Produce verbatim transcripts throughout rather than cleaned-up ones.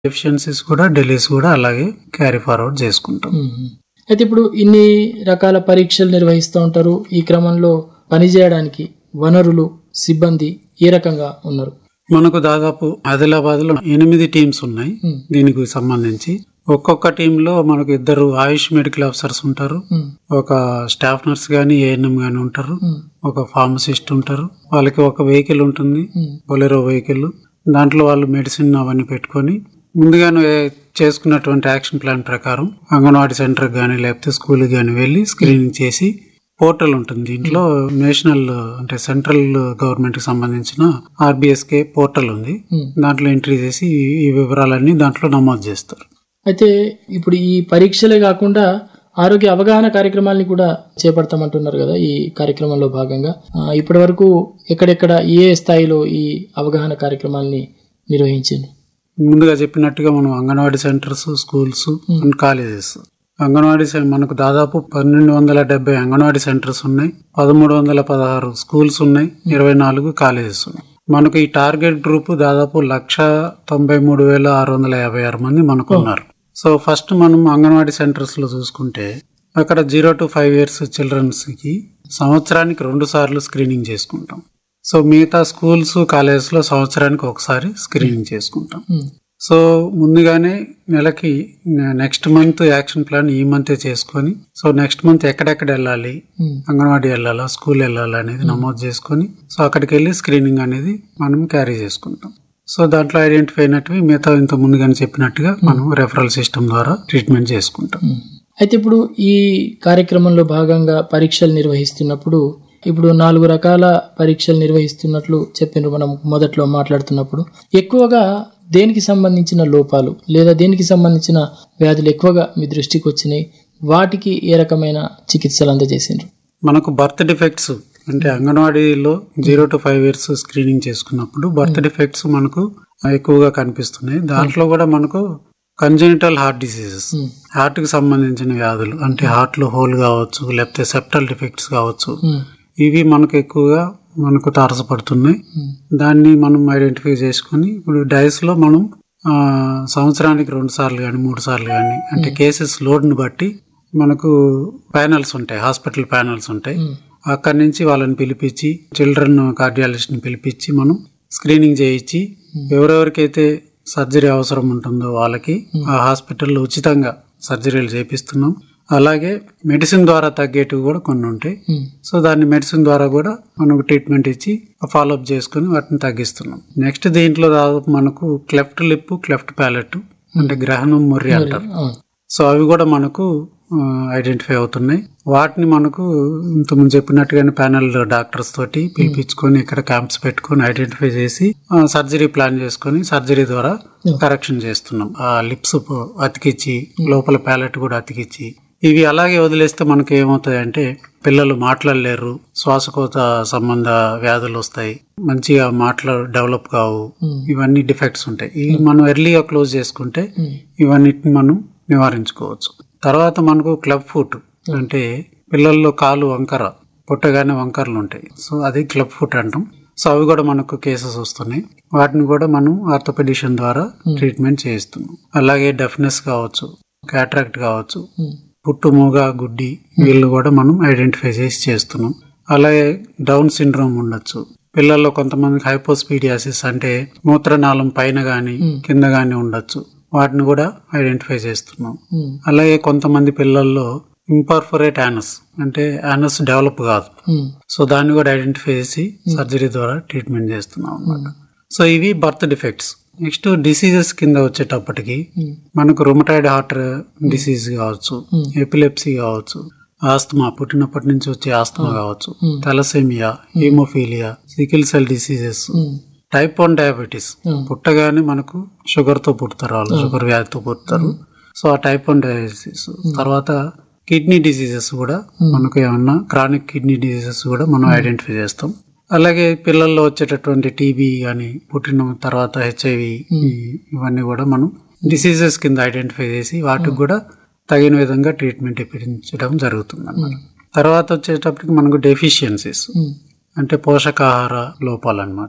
Deficiencies కూడా డిలీస్ కూడా అలాగే క్యారీ ఫార్వర్డ్ చేసుకుంటాం. అయితే ఇప్పుడు ఇన్ని రకాల పరీక్షలు నిర్వహిస్తూ ఉంటారు. ఈ క్రమంలో పనిచేయడానికి వనరులు, సిబ్బంది ఏ రకంగా ఉన్నారు? మనకు దాదాపు ఆదిలాబాద్ లో ఎనిమిది టీమ్స్ ఉన్నాయి. దీనికి సంబంధించి ఒక్కొక్క టీంలో మనకు ఇద్దరు ఆయుష్ మెడికల్ ఆఫీసర్స్ ఉంటారు, ఒక స్టాఫ్ నర్స్ గాని ఏఎన్ఎం గాని ఉంటారు, ఒక ఫార్మసిస్ట్ ఉంటారు. వాళ్ళకి ఒక వెహికల్ ఉంటుంది, బొలెరో వెహికల్. దాంట్లో వాళ్ళు మెడిసిన్ అవన్నీ పెట్టుకొని ముందుగానే చేసుకున్నటువంటి యాక్షన్ ప్లాన్ ప్రకారం అంగన్వాడీ సెంటర్ గానీ లేకపోతే స్కూల్ గానీ వెళ్లి స్క్రీనింగ్ చేసి పోర్టల్ ఉంటుంది. దీంట్లో నేషనల్ అంటే సెంట్రల్ గవర్నమెంట్ కి సంబంధించిన ఆర్బిఎస్కే పోర్టల్ ఉంది. దాంట్లో ఎంట్రీ చేసి ఈ వివరాలన్నీ దాంట్లో నమోదు చేస్తారు. అయితే ఇప్పుడు ఈ పరీక్షలే కాకుండా ఆరోగ్య అవగాహన కార్యక్రమాలని కూడా చేపడతామంటున్నారు కదా. ఈ కార్యక్రమంలో భాగంగా ఇప్పటి వరకు ఎక్కడెక్కడ ఏ స్థాయిలో ఈ అవగాహన కార్యక్రమాలని నిర్వహించారు? ముందుగా చెప్పినట్టుగా మనం anganwadi centres, schools and colleges, anganwadi మనకు దాదాపు పన్నెండు వందల డెబ్బై అంగన్వాడీ సెంటర్స్ ఉన్నాయి, పదమూడు వందల పదహారు స్కూల్స్ ఉన్నాయి, ఇరవై నాలుగు కాలేజెస్ ఉన్నాయి. మనకు ఈ టార్గెట్ గ్రూప్ దాదాపు లక్ష తొంభై మూడు వేల ఆరు వందల యాభై ఆరు మంది మనకు ఉన్నారు. సో ఫస్ట్ మనం అంగన్వాడీ సెంటర్స్ లో చూసుకుంటే అక్కడ zero to five years children's కి సంవత్సరానికి రెండు సార్లు స్క్రీనింగ్ చేసుకుంటాం. సో మిగతా స్కూల్స్, కాలేజెస్ లో సంవత్సరానికి ఒకసారి స్క్రీనింగ్ చేసుకుంటాం. సో ముందుగానే నెలకి నెక్స్ట్ మంత్ యాక్షన్ ప్లాన్ ఈ మంత్ చేసుకొని, సో నెక్స్ట్ మంత్ ఎక్కడెక్కడ వెళ్ళాలి, అంగన్వాడీ వెళ్ళాలా, స్కూల్ వెళ్ళాలా అనేది నమోదు చేసుకొని, సో అక్కడికి వెళ్ళి స్క్రీనింగ్ అనేది మనం క్యారీ చేసుకుంటాం. సో దాంట్లో ఐడెంటిఫై అయినట్టు మిగతా ఇంత ముందుగానే చెప్పినట్టుగా మనం రెఫరల్ సిస్టమ్ ద్వారా ట్రీట్మెంట్ చేసుకుంటాం. అయితే ఇప్పుడు ఈ కార్యక్రమంలో భాగంగా పరీక్షలు నిర్వహిస్తున్నప్పుడు ఇప్పుడు నాలుగు రకాల పరీక్షలు నిర్వహిస్తున్నట్లు చెప్పినారు మనం మొదట్లో మాట్లాడుతున్నప్పుడు. ఎక్కువగా దేనికి సంబంధించిన లోపాలు లేదా దేనికి సంబంధించిన వ్యాధులు ఎక్కువగా మీ దృష్టికి వచ్చినాయి? వాటికి ఏ రకమైన చికిత్సలు అందజేసిండ్రు? మనకు బర్త్ డిఫెక్ట్స్ అంటే అంగన్వాడీలో zero to five years screening చేసుకున్నప్పుడు బర్త్ డిఫెక్ట్స్ మనకు ఎక్కువగా కనిపిస్తున్నాయి. దాంట్లో కూడా మనకు కంజెనిటల్ హార్ట్ డిసీజెస్, హార్ట్ కి సంబంధించిన వ్యాధులు అంటే హార్ట్ లో హోల్ కావచ్చు, లేకపోతే సెప్టల్ డిఫెక్ట్స్ కావచ్చు, ఇవి మనకు ఎక్కువగా మనకు తారసపడుతున్నాయి. దాన్ని మనం ఐడెంటిఫై చేసుకుని ఇప్పుడు డైస్ లో మనం ఆ సంవత్సరానికి రెండు సార్లు గాని మూడు సార్లు గాని అంటే కేసెస్ లోడ్ ని బట్టి మనకు ప్యానల్స్ ఉంటాయి, హాస్పిటల్ ప్యానల్స్ ఉంటాయి. అక్కడి నుంచి వాళ్ళని పిలిపించి చిల్డ్రన్ కార్డియాలజిస్ట్ ని పిలిపించి మనం స్క్రీనింగ్ చేయించి ఎవరెవరికైతే సర్జరీ అవసరం ఉంటుందో వాళ్ళకి ఆ హాస్పిటల్లో ఉచితంగా సర్జరీలు చేపిస్తున్నాం. అలాగే మెడిసిన్ ద్వారా తగ్గేటివి కూడా కొన్ని ఉంటాయి. సో దాన్ని మెడిసిన్ ద్వారా కూడా మనకు ట్రీట్మెంట్ ఇచ్చి ఫాలోఅప్ చేసుకుని వాటిని తగ్గిస్తున్నాం. నెక్స్ట్ దీంట్లో దాదాపు మనకు క్లెఫ్ట్ లిప్, క్లెఫ్ట్ ప్యాలెట్ అంటే గ్రహణం, మొర్రి అంటారు. సో అవి కూడా మనకు ఐడెంటిఫై అవుతున్నాయి. వాటిని మనకు ఇంతకుముందు చెప్పినట్టుగానే ప్యానల్ డాక్టర్స్ తోటి పిలిపించుకొని ఇక్కడ క్యాంప్స్ పెట్టుకొని ఐడెంటిఫై చేసి సర్జరీ ప్లాన్ చేసుకుని సర్జరీ ద్వారా కరెక్షన్ చేస్తున్నాం. ఆ లిప్స్ అతికిచ్చి లోపల ప్యాలెట్ కూడా అతికిచ్చి ఇవి అలాగే వదిలేస్తే మనకి ఏమవుతాయంటే పిల్లలు మాట్లాడలేరు, శ్వాసకోశ సంబంధ వ్యాధులు వస్తాయి, మంచిగా మాటలు డెవలప్ కావు, ఇవన్నీ డిఫెక్ట్స్ ఉంటాయి. ఇవి మనం ఎర్లీగా క్లోజ్ చేసుకుంటే ఇవన్నిటిని మనం నివారించుకోవచ్చు. తర్వాత మనకు క్లబ్ ఫుట్ అంటే పిల్లల్లో కాలు వంకర, పుట్టగానే వంకరలు ఉంటాయి. సో అది క్లబ్ ఫుట్ అంటాం. సో అవి కూడా మనకు కేసెస్ వస్తున్నాయి. వాటిని కూడా మనం ఆర్థోపెడిషన్ ద్వారా ట్రీట్మెంట్ చేయిస్తున్నాం. అలాగే డెఫ్నెస్ కావచ్చు, క్యాట్రాక్ట్ కావచ్చు, పుట్టు, మూగ, గుడ్డి వీళ్ళు కూడా మనం ఐడెంటిఫై చేసి చేస్తున్నాం. అలాగే డౌన్ సిండ్రోమ్ ఉండొచ్చు పిల్లల్లో. కొంతమందికి హైపోస్పీడియాసిస్ అంటే మూత్రనాళం పైన గాని కింద గాని ఉండొచ్చు, వాటిని కూడా ఐడెంటిఫై చేస్తున్నాం. అలాగే కొంతమంది పిల్లల్లో ఇంపర్ఫొరేట్ యానస్ అంటే యానస్ డెవలప్ కాదు, సో దాన్ని కూడా ఐడెంటిఫై చేసి సర్జరీ ద్వారా ట్రీట్మెంట్ చేస్తున్నాం అన్నమాట. సో ఇవి బర్త్ డిఫెక్ట్స్. నెక్స్ట్ డిసీజెస్ కింద వచ్చేటప్పటికి మనకు రుమటాయిడ్ హార్ట్ డిసీజ్ కావచ్చు, ఎపిలెప్సీ కావచ్చు, ఆస్తమా పుట్టినప్పటి నుంచి వచ్చే ఆస్తమా కావచ్చు, thalassaemia, haemophilia, sickle cell diseases, type one diabetes పుట్టగానే మనకు షుగర్ తో పుడతారు, వాళ్ళు షుగర్ వ్యాధితో పుడతారు. సో ఆ టైప్ వన్ డయాబెటీస్ తర్వాత కిడ్నీ డిసీజెస్ కూడా మనకు ఏమన్నా క్రానిక్ కిడ్నీ డిసీజెస్ కూడా మనం ఐడెంటిఫై చేస్తాం. అలాగే పిల్లల్లో వచ్చేటటువంటి టీబీ గాని పుట్టిన తర్వాత హెచ్ఐవి ఇవన్నీ కూడా మనం డిసీజెస్ కింద ఐడెంటిఫై చేసి వాటికి కూడా తగిన విధంగా ట్రీట్మెంట్ ఇప్పించడం జరుగుతుంది అన్నమాట. తర్వాత వచ్చేటప్పటికి మనకు డెఫిషియన్సీస్ అంటే పోషకాహార లోపాలు అన్నమాట.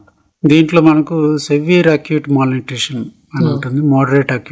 దీంట్లో మనకు సెవియర్ అక్యూట్ మాల్న్యూట్రిషన్ అని ఉంటుంది, మోడరేట్ అక్యూట్